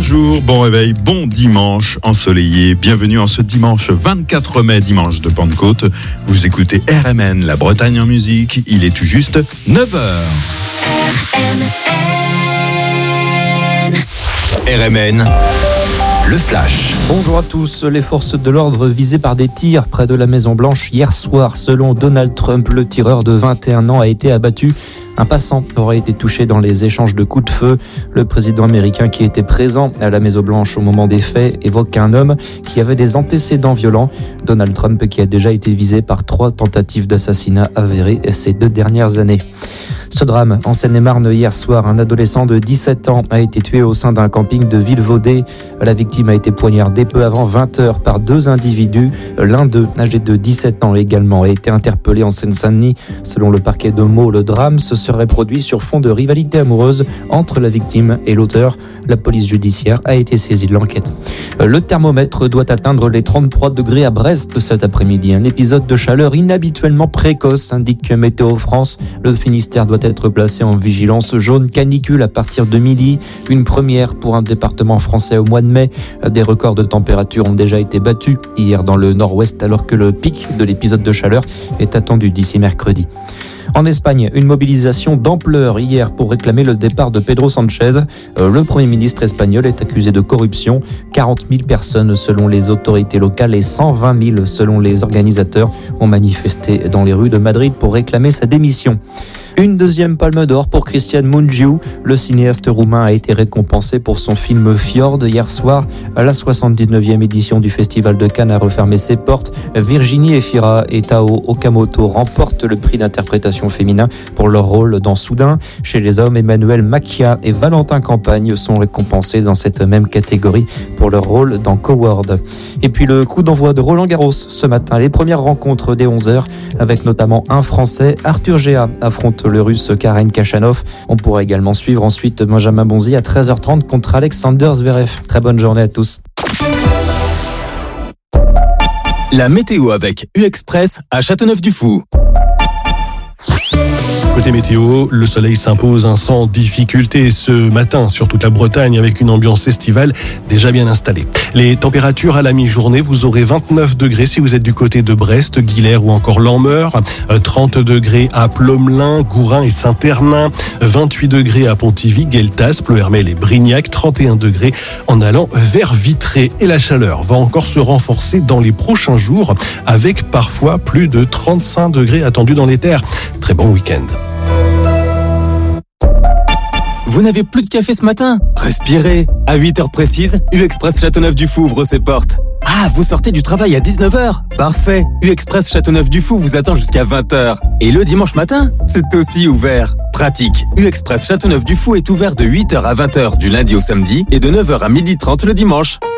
Bonjour, bon réveil, bon dimanche ensoleillé. Bienvenue en ce dimanche 24 mai, dimanche de Pentecôte. Vous écoutez RMN, la Bretagne en musique. Il est tout juste 9h. RMN, le flash. Bonjour à tous. Les forces de l'ordre visées par des tirs près de la Maison Blanche hier soir. Selon Donald Trump, le tireur de 21 ans a été abattu. Un passant aurait été touché dans les échanges de coups de feu. Le président américain qui était présent à la Maison Blanche au moment des faits évoque un homme qui avait des antécédents violents. Donald Trump qui a déjà été visé par 3 tentatives d'assassinat avérées ces 2 dernières années. Ce drame en Seine-et-Marne hier soir, un adolescent de 17 ans a été tué au sein d'un camping de Villevaudée. La victime a été poignardée peu avant 20h par 2 individus. L'un d'eux, âgé de 17 ans également, a été interpellé en Seine-Saint-Denis. Selon le parquet de Meaux, le drame se serait produit sur fond de rivalité amoureuse entre la victime et l'auteur. La police judiciaire a été saisie de l'enquête. Le thermomètre doit atteindre les 33 degrés à Brest cet après-midi. Un épisode de chaleur inhabituellement précoce, indique Météo France. Le Finistère doit être placé en vigilance jaune canicule à partir de midi. Une première pour un département français au mois de mai. Des records de température ont déjà été battus hier dans le nord-ouest alors que le pic de l'épisode de chaleur est attendu d'ici mercredi. En Espagne, une mobilisation d'ampleur hier pour réclamer le départ de Pedro Sánchez. Le Premier ministre espagnol est accusé de corruption. 40 000 personnes selon les autorités locales et 120 000 selon les organisateurs ont manifesté dans les rues de Madrid pour réclamer sa démission. Une deuxième palme d'or pour Cristian Mungiu. Le cinéaste roumain a été récompensé pour son film Fjord hier soir. La 79e édition du Festival de Cannes a refermé ses portes. Virginie Efira et Tao Okamoto remportent le prix d'interprétation féminin pour leur rôle dans Soudain. Chez les hommes, Emmanuel Macchia et Valentin Campagne sont récompensés dans cette même catégorie pour leur rôle dans Coward. Et puis le coup d'envoi de Roland Garros ce matin. Les premières rencontres dès 11h avec notamment un Français. Arthur Géa affronte le Russe Karen Khachanov. On pourra également suivre ensuite Benjamin Bonzi à 13h30 contre Alexander Zverev. Très bonne journée à tous. La météo avec U-Express à Châteauneuf-du-Fou. Côté météo, le soleil s'impose sans difficulté ce matin sur toute la Bretagne avec une ambiance estivale déjà bien installée. Les températures à la mi-journée, vous aurez 29 degrés si vous êtes du côté de Brest, Guilher ou encore Lanmeur, 30 degrés à Plomelin, Gourin et Saint-Hernin, 28 degrés à Pontivy, Gueltas, Ploërmel et Brignac, 31 degrés en allant vers Vitré. Et la chaleur va encore se renforcer dans les prochains jours avec parfois plus de 35 degrés attendus dans les terres. Très bon week-end. Vous n'avez plus de café ce matin ? Respirez. À 8h précises, U-Express Châteauneuf-du-Fou ouvre ses portes. Ah, vous sortez du travail à 19h ? Parfait. U-Express Châteauneuf-du-Fou vous attend jusqu'à 20h. Et le dimanche matin, c'est aussi ouvert. Pratique. U-Express Châteauneuf-du-Fou est ouvert de 8h à 20h du lundi au samedi et de 9h à 12h30 le dimanche.